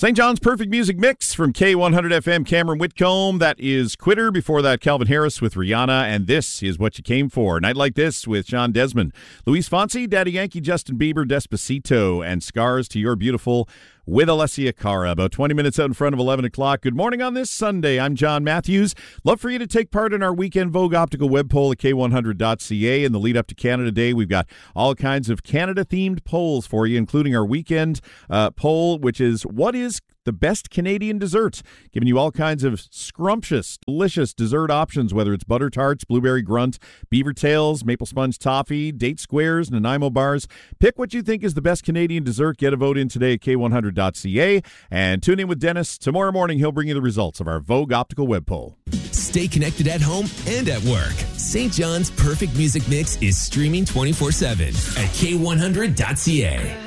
St. John's Perfect Music Mix from K100 FM, Cameron Whitcomb. That is Quitter. Before that, Calvin Harris with Rihanna. And this is What You Came For. Night Like This with Sean Desmond. Luis Fonsi, Daddy Yankee, Justin Bieber, Despacito, and Scars to Your Beautiful with Alessia Cara. About 20 minutes out in front of 11 o'clock. Good morning on this Sunday. I'm John Matthews. Love for you to take part in our weekend Vogue Optical web poll at K100.ca. In the lead up to Canada Day, we've got all kinds of Canada-themed polls for you, including our weekend poll, which is what is the best Canadian dessert, giving you all kinds of scrumptious, delicious dessert options, whether it's butter tarts, blueberry grunt, beaver tails, maple sponge toffee, date squares, Nanaimo bars. Pick what you think is the best Canadian dessert. Get a vote in today at K100.ca. And tune in with Dennis. Tomorrow morning, he'll bring you the results of our Vogue Optical web poll. Stay connected at home and at work. St. John's Perfect Music Mix is streaming 24/7 at K100.ca.